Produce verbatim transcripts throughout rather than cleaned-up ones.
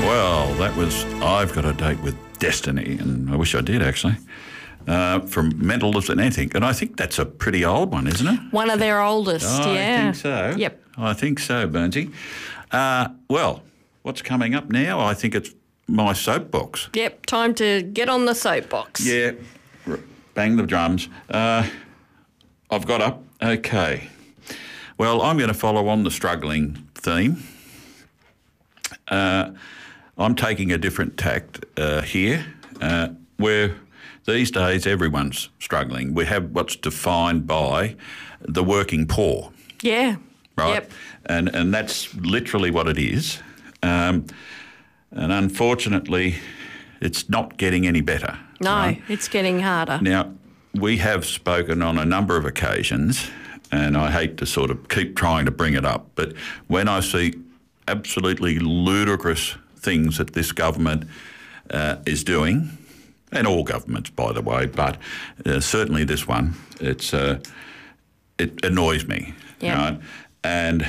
Well, that was I've Got a Date with Destiny, and I wish I did actually, uh, from Mental and Anything. And I think that's a pretty old one, isn't it? One of their oldest, oh, yeah. I think so. Yep. I think so, Burnsy. Uh, well, what's coming up now? I think it's my soapbox. Yep, time to get on the soapbox. Yeah, bang the drums. Uh, I've got up. Okay. Well, I'm going to follow on the struggling theme. Uh, I'm taking a different tact uh, here, uh, where these days everyone's struggling. We have what's defined by the working poor. Yeah. Right? Yep. And and that's literally what it is. Um, and unfortunately, it's not getting any better. No, right? It's getting harder. Now, we have spoken on a number of occasions, and I hate to sort of keep trying to bring it up, but when I see absolutely ludicrous things that this government uh, is doing, and all governments, by the way, but uh, certainly this one, it's uh, it annoys me. Yeah. Right? And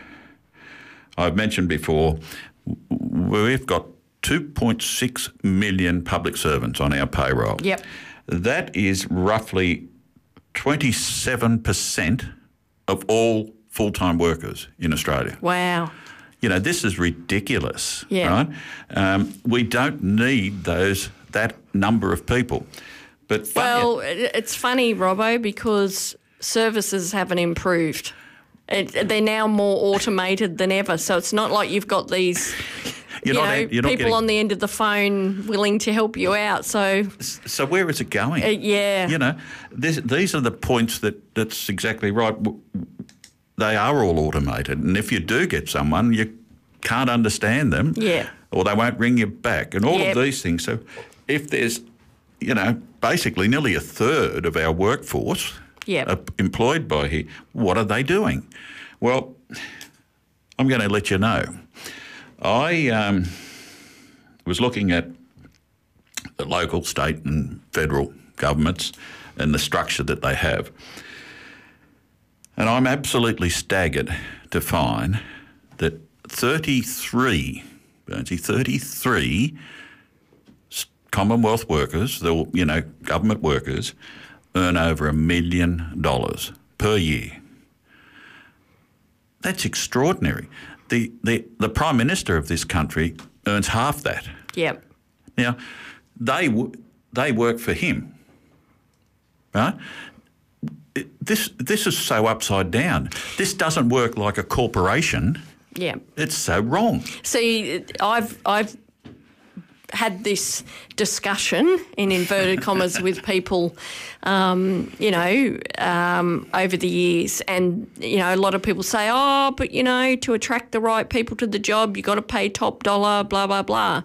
I've mentioned before, we've got two point six million public servants on our payroll. Yep. That is roughly twenty-seven percent of all full-time workers in Australia. Wow. You know, this is ridiculous, Yeah. right? Um, we don't need those that number of people. But funny, Well, it- it's funny, Robbo, because services haven't improved. It, they're now more automated than ever. So it's not like you've got these, you're you not, know, you're not people getting, on the end of the phone willing to help you out. So, So where is it going? uh, yeah. You know, this, these are the points that that's exactly right. They are all automated, and if you do get someone, you can't understand them, Yeah. or they won't ring you back, and all Yep. of these things. So if there's, you know, basically nearly a third of our workforce Yep. are employed by here, what are they doing? Well, I'm going to let you know. I um, was looking at the local, state and federal governments and the structure that they have. And I'm absolutely staggered to find that thirty-three, Burnsy, thirty-three Commonwealth workers, the you know, government workers, earn over a million dollars per year. That's extraordinary. The, the the Prime Minister of this country earns half that. Yep. Now, they w- they work for him, right? It, this this is so upside down. This doesn't work like a corporation. Yeah. It's so wrong. See, I've I've had this discussion in inverted commas with people, um, you know, um, over the years, and you know, a lot of people say, "Oh, but you know, to attract the right people to the job, you got to pay top dollar." Blah blah blah.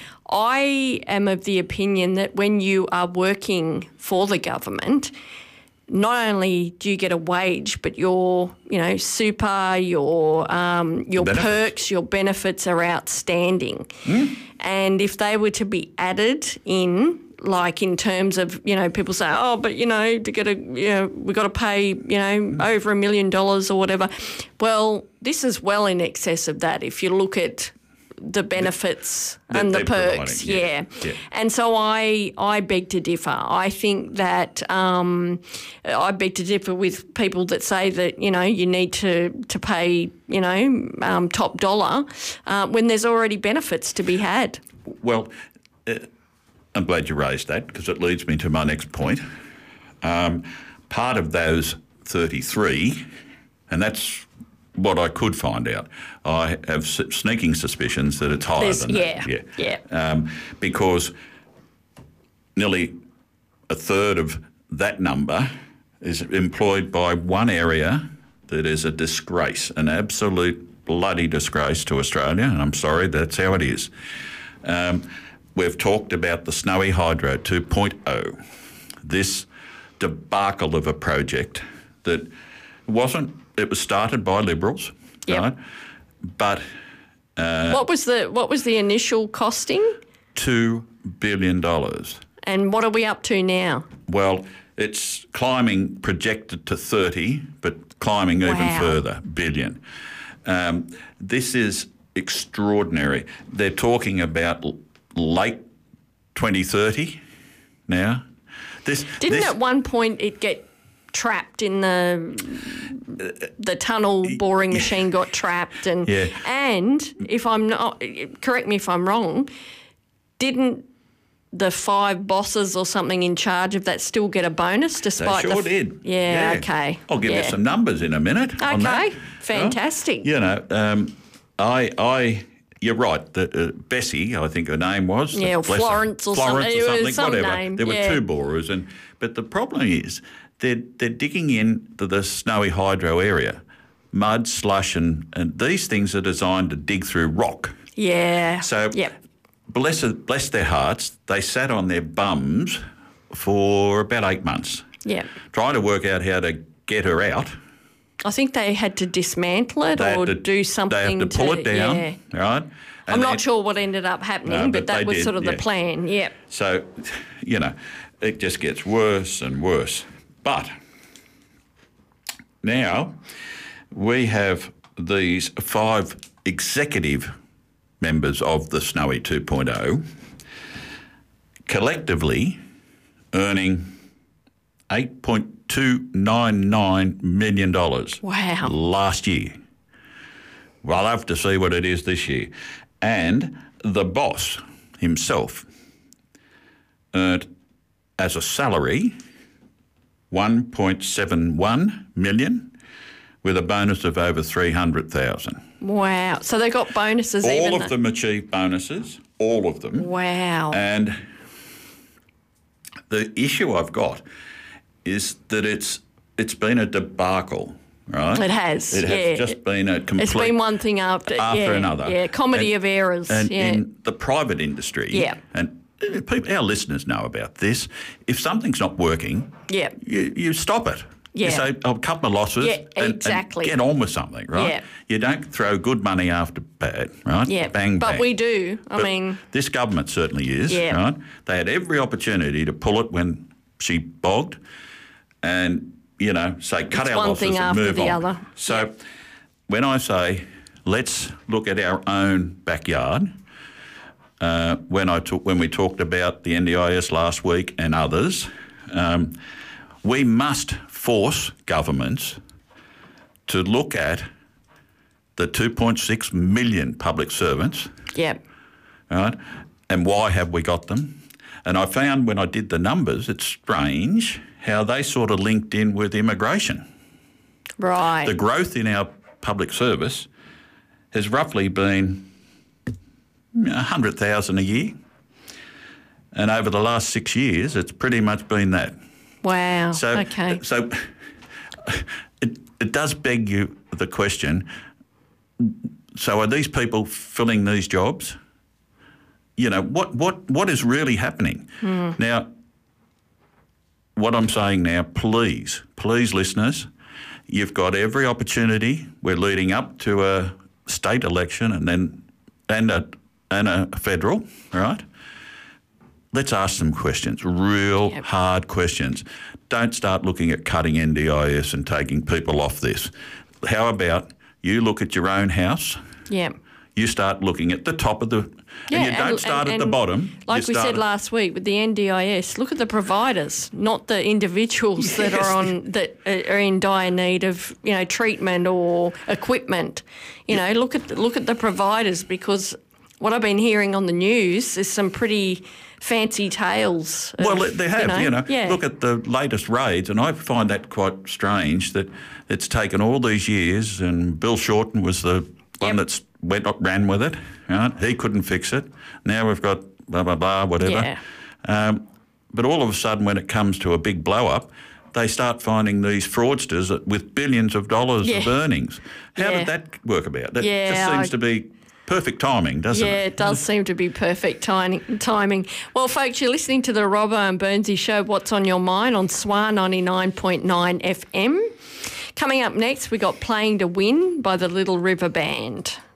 I am of the opinion that when you are working for the government, not only do you get a wage, but your, you know, super, your um, your Benefits. perks, your benefits are outstanding. Mm. And if they were to be added in, like in terms of, you know, people say, oh, but you know, to get a, you know, we've got to pay, you know, over a million dollars or whatever. Well, this is well in excess of that. If you look at the benefits That and the they're perks, providing, yeah, yeah. yeah. And so I I beg to differ. I think that um, I beg to differ with people that say that, you know, you need to, to pay, you know, um, top dollar uh, when there's already benefits to be had. Well, uh, I'm glad you raised that because it leads me to my next point. Um, part of those thirty-three, and that's what I could find out. I have s- sneaking suspicions that it's higher There's- than yeah, that. yeah. Um, because nearly a third of that number is employed by one area that is a disgrace, an absolute bloody disgrace to Australia, and I'm sorry, that's how it is. Um, we've talked about the Snowy Hydro two point oh, this debacle of a project that wasn't, it was started by Liberals, Yep. right? But uh, What was the what was the initial costing, two billion dollars. and what are we up to now? Well, it's climbing, projected to thirty, but climbing even Wow. further, billion. Um, this is extraordinary. They're talking about l- late twenty thirty now. This Didn't this, at one point it get trapped in the the tunnel? Boring machine got trapped, and Yeah. and if I'm not, correct me if I'm wrong, didn't the five bosses or something in charge of that still get a bonus They despite sure the? did. Yeah, okay. I'll give yeah. you some numbers in a minute. on that. Okay, fantastic. You know, um, I, I, you're right. The, uh, Bessie, I think her name was. Yeah, or bless her. Florence or Florence something. or It something, was some whatever. name, There were yeah. two borers, and but the problem is they're they're digging into the Snowy Hydro area, mud, slush, and and these things are designed to dig through rock. Yeah. So, yep. bless bless their hearts, they sat on their bums for about eight months, Yeah. trying to work out how to get her out. I think they had to dismantle it They or had to, do something. They have to pull it down, Yeah. right? I'm And not then- sure what ended up happening, No, but, but that they was did, sort of yeah. the plan. Yep. So, you know, it just gets worse and worse. But now we have these five executive members of the Snowy two point oh collectively earning eight point two nine nine million dollars Wow. last year. Well, I'll have to see what it is this year. And the boss himself earned as a salary one point seven one million dollars with a bonus of over three hundred thousand dollars. Wow. So they got bonuses All even of th- them achieved bonuses, all of them. Wow. And the issue I've got is that it's it's been a debacle, right? It has, It has yeah. just been a complete It's been one thing after, after yeah, another. Yeah, comedy And- of errors. And yeah. in the private industry, Yeah. and uh, people, our listeners know about this. If something's not working, yeah. you, you stop it. You Yeah. say, oh, a couple of losses Yeah, and, and exactly. get on with something, right? Yeah. You don't throw good money after bad, right? Yeah. Bang, but bang. we do. I But mean, this government certainly is, Yeah. right? They had every opportunity to pull it when she bogged and, you know, say cut It's our one losses thing and after move the on. other. So when I say let's look at our own backyard, uh, when I took when we talked about the N D I S last week and others, um, we must force governments to look at the two point six million public servants, yeah. right? And why have we got them? And I found when I did the numbers, it's strange how they sort of linked in with immigration. Right. The growth in our public service has roughly been one hundred thousand a year. And over the last six years, it's pretty much been that. wow. So, okay. so it, it does beg you the question, so are these people filling these jobs? You know, what, what, what is really happening? Hmm. Now, what I'm saying now, please, please listeners, you've got every opportunity. We're leading up to a state election and then and a, and a federal, right? Let's ask some questions, real Yep. hard questions. Don't start looking at cutting N D I S and taking people off this. How about you look at your own house? Yeah. You start looking at the top of the, Yeah, and you don't and- start and- at the and bottom. Like you we start said at- last week with the N D I S, look at the providers, not the individuals that Yes. are on that are in dire need of you know treatment or equipment. You know, look at the, look at the providers, because what I've been hearing on the news is some pretty fancy tales. Of, Well, they have, you know. yeah. Look at the latest raids, and I find that quite strange that it's taken all these years, and Bill Shorten was the one Yep. that's went ran with it. Right? He couldn't fix it. Now we've got blah blah blah whatever. Yeah. Um, but all of a sudden, when it comes to a big blow up, they start finding these fraudsters that- with billions of dollars Yeah. of earnings. How Yeah. did that work about? That Yeah, just seems I- to be perfect timing, doesn't Yeah, it? it does seem to be perfect timing. timing. Well, folks, you're listening to the Robbo and Burnsy Show, What's on Your Mind, on S W A ninety-nine point nine F M. Coming up next, we got Playing to Win by the Little River Band.